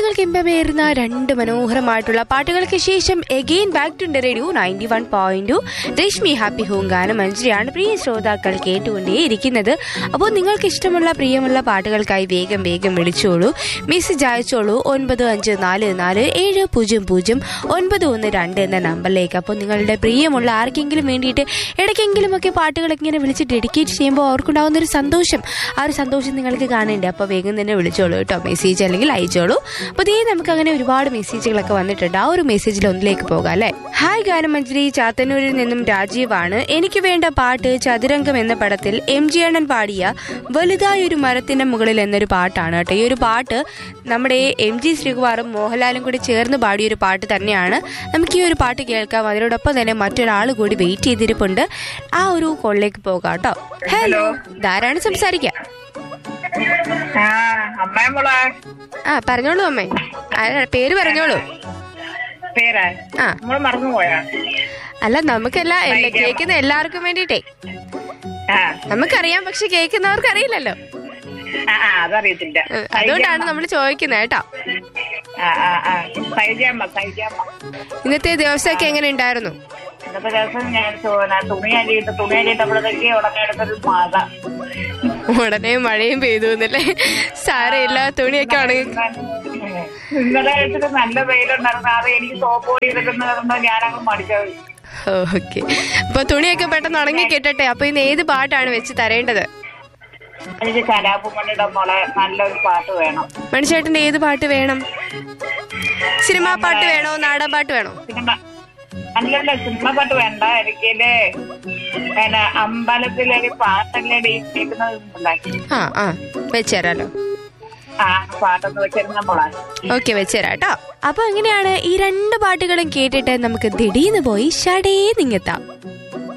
കാതുകൾക്ക് ഇമ്പമേറുന്ന രണ്ട് മനോഹരമായിട്ടുള്ള പാട്ടുകൾക്ക് ശേഷം again back to radio 91.2 Rashmi happy home ഗാനം മഞ്ജരിയാണ് പ്രിയ ശ്രോതാക്കൾ കേട്ടുകൊണ്ടേയിരിക്കുന്നത്. അപ്പോൾ നിങ്ങൾക്ക് ഇഷ്ടമുള്ള പ്രിയമുള്ള പാട്ടുകൾക്കായി വേഗം വേഗം വിളിച്ചോളൂ, മെസ്സേജ് അയച്ചോളൂ 9544700912 എന്ന നമ്പറിലേക്ക്. അപ്പോൾ നിങ്ങളുടെ പ്രിയമുള്ള ആർക്കെങ്കിലും വേണ്ടിയിട്ട് ഇടയ്ക്കെങ്കിലുമൊക്കെ പാട്ടുകൾ ഇങ്ങനെ വിളിച്ച് ഡെഡിക്കേറ്റ് ചെയ്യുമ്പോൾ അവർക്കുണ്ടാകുന്ന ഒരു സന്തോഷം, ആ ഒരു സന്തോഷം നിങ്ങൾക്ക് കാണേണ്ടേ. അപ്പോൾ വേഗം തന്നെ വിളിച്ചോളൂ കേട്ടോ, മെസ്സേജ് അല്ലെങ്കിൽ അയച്ചോളൂ. അപ്പോൾ നമുക്ക് അങ്ങനെ ഒരുപാട് മെസ്സേജുകളൊക്കെ വന്നിട്ടുണ്ട്. ആ ഒരു മെസ്സേജിൽ ഒന്നിലേക്ക് പോകാം അല്ലേ. ഹായ് ഗാനമഞ്ജരി, ചാത്തന്നൂരിൽ നിന്നും രാജീവാണ്. എനിക്ക് വേണ്ട പാട്ട് ചതുരംഗം എന്ന പടത്തിൽ MG അണ്ണൻ പാടിയ വലുതായൊരു മരത്തിന്റെ മുകളിൽ എന്നൊരു പാട്ടാണ് കേട്ടോ. ഈ ഒരു പാട്ട് നമ്മുടെ MG ശ്രീകുമാറും മോഹൻലാലും കൂടി ചേർന്ന് പാടിയൊരു പാട്ട് തന്നെയാണ്. നമുക്ക് ഈ ഒരു പാട്ട് കേൾക്കാം. അതിനോടൊപ്പം തന്നെ മറ്റൊരാൾ കൂടി വെയിറ്റ് ചെയ്തിരിപ്പുണ്ട്. ആ ഒരു കോളിലേക്ക് പോകാം കേട്ടോ. ഹലോ, ധാരാളം സംസാരിക്കാം. പറഞ്ഞോളൂ അമ്മേ, പേര് പറഞ്ഞോളൂ. അല്ല, നമുക്കല്ല, കേൾക്കുന്ന എല്ലാവർക്കും വേണ്ടിട്ടേ. നമുക്കറിയാം, പക്ഷെ കേൾക്കുന്നവർക്ക് അറിയില്ലല്ലോ. അതുകൊണ്ടാണ് നമ്മൾ ചോദിക്കുന്നത് കേട്ടോ. ഇന്നത്തെ ദിവസമൊക്കെ എങ്ങനെ ഉണ്ടായിരുന്നു? ഇന്നത്തെ ദിവസം ഞാൻ തുണിയല്ലിട്ടപ്പോഴത്തേക്ക് ഉടനെ മഴയും പെയ്തു എന്നല്ലേ. സാരമില്ല, തുണിയൊക്കെ ഉണങ്ങി. ഇന്നലെ നല്ല വെയിലുണ്ടായിരുന്നു. അത് എനിക്ക് സോപ്പ് പൊടി എടുക്കുന്നത് ഞാനങ്ങ് മടിച്ചത്. ഓക്കെ, അപ്പൊ തുണിയൊക്കെ പെട്ടെന്ന് ഉണങ്ങി കിട്ടട്ടെ. അപ്പൊ ഇന്ന് ഏത് പാട്ടാണ് വെച്ച് തരേണ്ടത്? എനിക്ക് കലാപമണിയുടെ മോളെ നല്ലൊരു പാട്ട് വേണം. മണിച്ചേട്ടന്റെ ഏത് പാട്ട് വേണം? സിനിമാ പാട്ട് വേണോ, നാടൻ പാട്ട് വേണോ? അല്ലല്ല, സിനിമ പാട്ട് വേണ്ട. എനിക്കില് അമ്പലത്തിലെ പാട്ടല്ലേ വെച്ചേരാലോ. പാട്ടൊന്ന് വെച്ചിരുന്ന മോളെ. ഓക്കെ, വെച്ചേരാ കേട്ടോ. അപ്പൊ എങ്ങനെയാണ് ഈ രണ്ട് പാട്ടുകളും കേട്ടിട്ട് നമുക്ക് ദിടീന്ന് പോയി ഷടേ നിങ്ങെത്താം.